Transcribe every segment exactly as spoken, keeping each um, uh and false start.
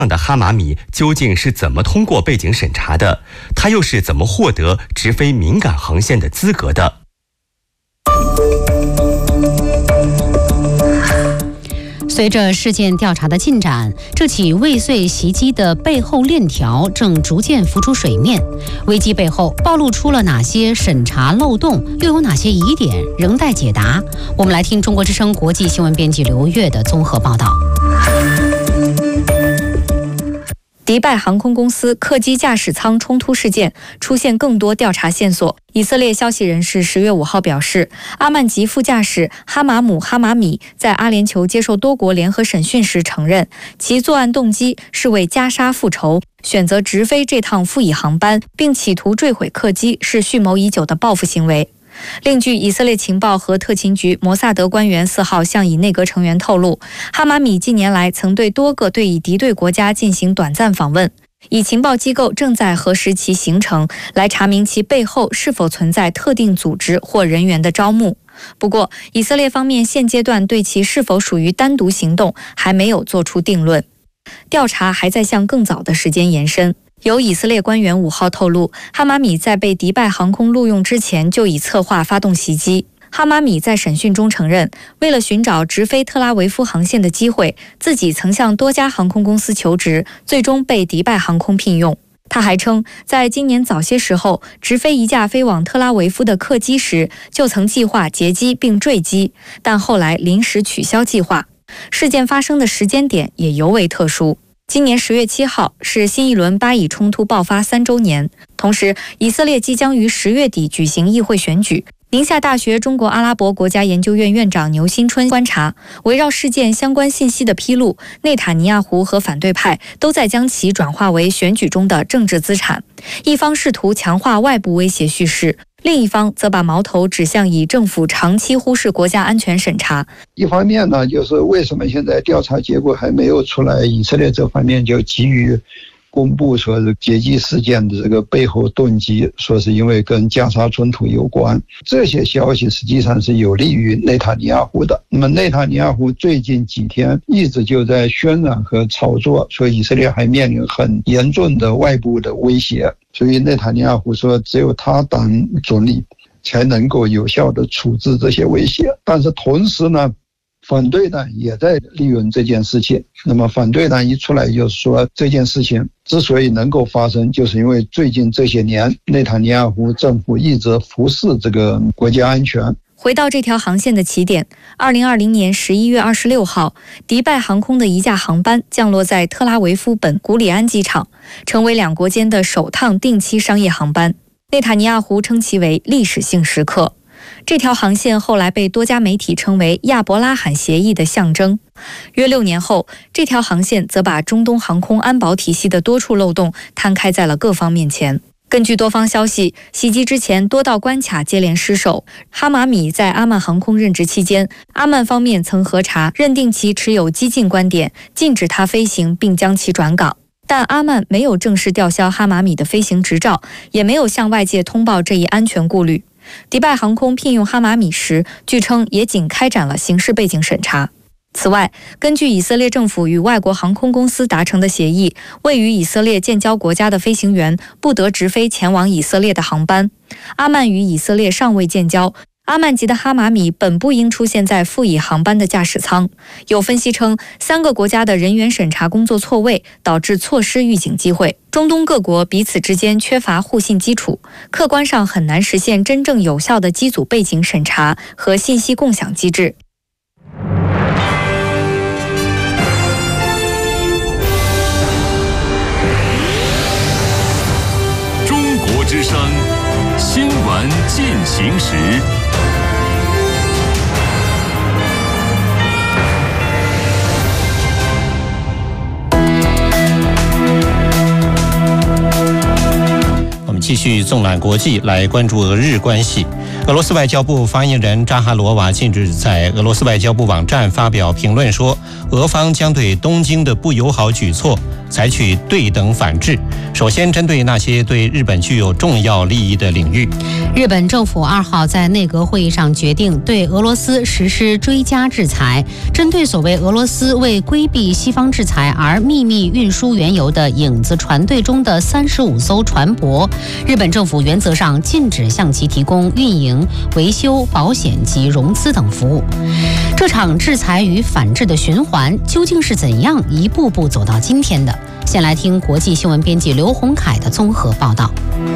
的哈马米究竟是怎么通过背景审查的？他又是怎么获得直飞敏感航线的资格的？ 随着事件调查的进展，这起未遂袭击的背后链条正逐渐浮出水面。危机背后暴露出了哪些审查漏洞，又有哪些疑点仍待解答？我们来听中国之声国际新闻编辑刘月的综合报道。 迪拜航空公司客机驾驶舱冲突事件出现更多调查线索。以色列消息人士十月五号表示，阿曼籍副驾驶哈马姆·哈马米在阿联酋接受多国联合审讯时承认，其作案动机是为加沙复仇，选择直飞这趟副乙航班，并企图坠毁客机是蓄谋已久的报复行为。另据以色列情报和特勤局摩萨德官员四号向以内阁成员透露，哈马米近年来曾对多个对以敌对国家进行短暂访问，以情报机构正在核实其行程，来查明其背后是否存在特定组织或人员的招募。不过，以色列方面现阶段对其是否属于单独行动还没有做出定论，调查还在向更早的时间延伸。有以色列官员五号透露，哈马米在被迪拜航空录用之前就已策划发动袭击。哈马米在审讯中承认，为了寻找直飞特拉维夫航线的机会，自己曾向多家航空公司求职，最终被迪拜航空聘用。他还称，在今年早些时候直飞一架飞往特拉维夫的客机时，就曾计划劫机并坠机，但后来临时取消计划。事件发生的时间点也尤为特殊。今年十月七号是新一轮巴以冲突爆发三周年，同时以色列即将于十月底举行议会选举。宁夏大学中国阿拉伯国家研究院院长牛新春观察，围绕事件相关信息的披露，内塔尼亚胡和反对派都在将其转化为选举中的政治资产，一方试图强化外部威胁叙事，另一方则把矛头指向以政府长期忽视国家安全审查。 一方面呢，就是为什么现在调查结果还没有出来，以色列这方面就急于公布说是劫机事件的这个背后动机，说是因为跟加沙冲突有关。这些消息实际上是有利于内塔尼亚胡的。那么内塔尼亚胡最近几天一直就在渲染和炒作，说以色列还面临很严重的外部的威胁，所以内塔尼亚胡说只有他当总理才能够有效的处置这些威胁。但是同时呢，反对党也在利用这件事情。那么反对党一出来就是说，这件事情之所以能够发生，就是因为最近这些年内塔尼亚胡政府一直忽视这个国家安全。 回到这条航线的起点，二零二零年十一月二十六号，迪拜航空的一架航班降落在特拉维夫本古里安机场，成为两国间的首趟定期商业航班。内塔尼亚胡称其为历史性时刻。这条航线后来被多家媒体称为亚伯拉罕协议的象征。约六年后，这条航线则把中东航空安保体系的多处漏洞摊开在了各方面前。根据多方消息，袭击之前多道关卡接连失守。哈马米在阿曼航空任职期间，阿曼方面曾核查认定其持有激进观点，禁止他飞行并将其转岗。但阿曼没有正式吊销哈马米的飞行执照，也没有向外界通报这一安全顾虑。迪拜航空聘用哈马米时，据称也仅开展了刑事背景审查。此外，根据以色列政府与外国航空公司达成的协议，位于以色列建交国家的飞行员不得直飞前往以色列的航班。阿曼与以色列尚未建交，阿曼籍的哈马米本不应出现在副乙航班的驾驶舱。有分析称，三个国家的人员审查工作错位，导致错失预警机会。中东各国彼此之间缺乏互信基础，客观上很难实现真正有效的机组背景审查和信息共享机制。 中国之声新闻进行时。 继续纵览国际，来关注俄日关系。 俄罗斯外交部发言人扎哈罗娃近日在俄罗斯外交部网站发表评论说，俄方将对东京的不友好举措采取对等反制，首先针对那些对日本具有重要利益的领域。 日本政府二号在内阁会议上决定对俄罗斯实施追加制裁，针对所谓俄罗斯为规避西方制裁而秘密运输原油的影子船队中的三十五艘船舶，日本政府原则上禁止向其提供运营、维修、保险及融资等服务。这场制裁与反制的循环究竟是怎样一步步走到今天的？先来听国际新闻编辑刘洪凯的综合报道。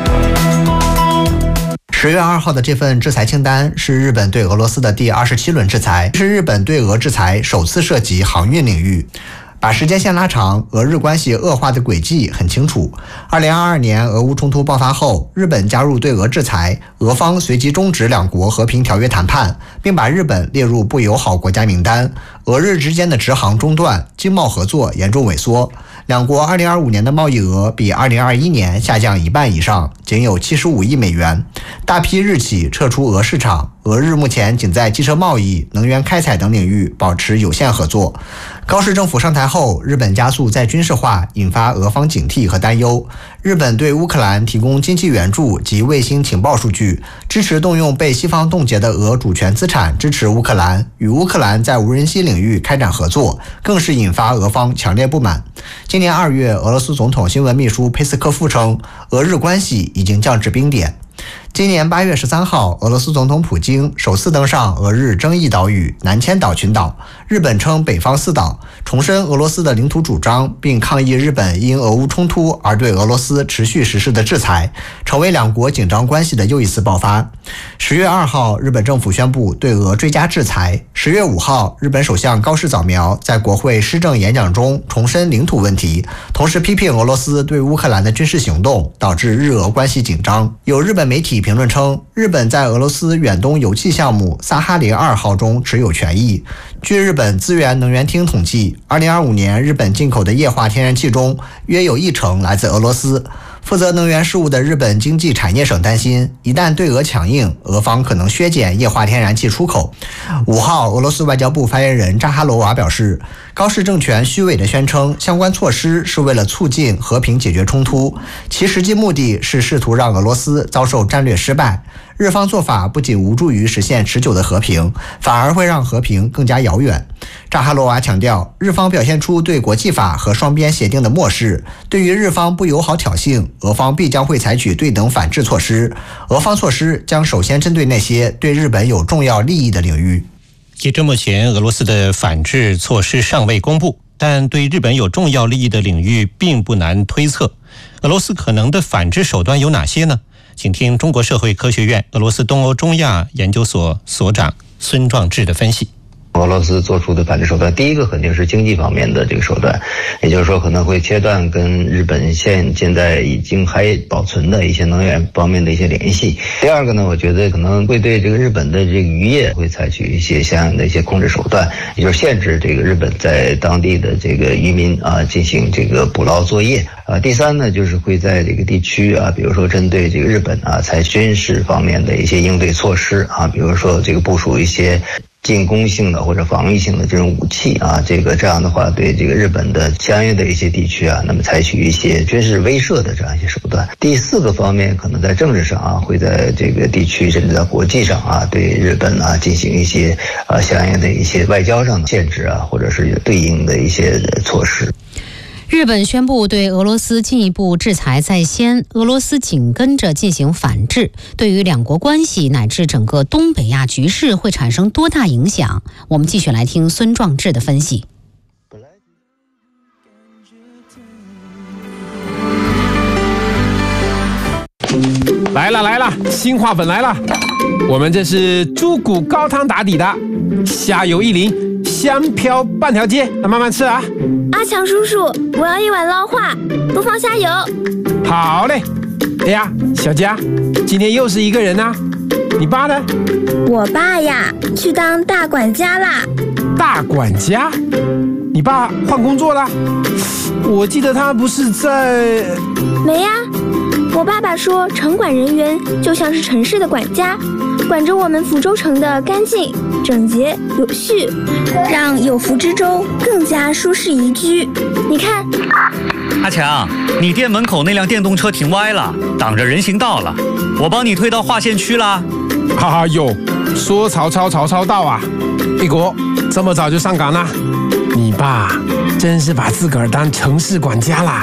十月二号的这份制裁清单是日本对俄罗斯的第二十七轮制裁，是日本对俄制裁首次涉及航运领域。把时间线拉长，俄日关系恶化的轨迹很清楚。二零二二年俄乌冲突爆发后，日本加入对俄制裁，俄方随即终止两国和平条约谈判，并把日本列入不友好国家名单。俄日之间的直航中断，经贸合作严重萎缩。两国二零二五年的贸易额比二零二一年下降一半以上，仅有七十五亿美元。大批日企撤出俄市场，俄日目前仅在汽车贸易、能源开采等领域保持有限合作。高市政府上台后，日本加速再军事化，引发俄方警惕和担忧。日本对乌克兰提供经济援助及卫星情报数据，支持动用被西方冻结的俄主权资产支持乌克兰，与乌克兰在无人机领域开展合作，更是引发俄方强烈不满。今年二月，俄罗斯总统新闻秘书佩斯科夫称，俄日关系已经降至冰点。今年八月十三号，俄罗斯总统普京首次登上俄日争议岛屿南千岛群岛，日本称北方四岛，重申俄罗斯的领土主张，并抗议日本因俄乌冲突而对俄罗斯持续实施的制裁，成为两国紧张关系的又一次爆发。十月二号，日本政府宣布对俄追加制裁。十月五号，日本首相高市早苗在国会施政演讲中重申领土问题，同时批评俄罗斯对乌克兰的军事行动导致日俄关系紧张。有日本媒体评论称，日本在俄罗斯远东油气项目萨哈林二号中持有权益。据日本资源能源厅统计，二零二五年日本进口的液化天然气中约有一成来自俄罗斯。负责能源事务的日本经济产业省担心，一旦对俄强硬，俄方可能削减液化天然气出口。五号，俄罗斯外交部发言人扎哈罗娃表示，高市政权虚伪地宣称相关措施是为了促进和平解决冲突，其实际目的是试图让俄罗斯遭受战略失败。日方做法不仅无助于实现持久的和平，反而会让和平更加遥远。扎哈罗娃强调，日方表现出对国际法和双边协定的漠视，对于日方不友好挑衅，俄方必将会采取对等反制措施。俄方措施将首先针对那些对日本有重要利益的领域。 截至目前，俄罗斯的反制措施尚未公布，但对日本有重要利益的领域并不难推测。俄罗斯可能的反制手段有哪些呢？请听中国社会科学院俄罗斯东欧中亚研究所所长孙壮志的分析。 俄罗斯做出的反制手段，第一个肯定是经济方面的这个手段，也就是说可能会切断跟日本现现在已经还保存的一些能源方面的一些联系。第二个呢，我觉得可能会对这个日本的这个渔业会采取一些相应的一些控制手段，也就是限制这个日本在当地的这个渔民啊进行这个捕捞作业啊。第三呢，就是会在这个地区啊，比如说针对这个日本啊，采军事方面的一些应对措施啊，比如说这个部署一些进攻性的或者防御性的这种武器啊，这个这样的话对这个日本的相应的一些地区啊，那么采取一些军事威慑的这样一些手段。第四个方面，可能在政治上啊，会在这个地区甚至在国际上啊，对日本啊进行一些啊相应的一些外交上的限制啊，或者是对应的一些措施。 日本宣布对俄罗斯进一步制裁在先，俄罗斯紧跟着进行反制，对于两国关系乃至整个东北亚局势会产生多大影响？我们继续来听孙壮志的分析。 来了来了，新化粉来了，我们这是猪骨高汤打底的，虾油一淋，香飘半条街，慢慢吃啊。 阿强叔叔，我要一碗捞化，不放虾油。 好嘞。哎呀，小佳，今天又是一个人啊，你爸呢？ 我爸呀，去当大管家啦。 大管家？你爸换工作了？我记得他不是在…… 没呀。我爸爸说，城管人员就像是城市的管家， 管着我们福州城的干净、整洁、有序，让有福之州更加舒适宜居。你看， 阿强，你店门口那辆电动车停歪了，挡着人行道了，我帮你推到划线区啦。 哈哈哟，说曹操曹操到啊！一国这么早就上岗啦？你爸真是把自个儿当城市管家啦。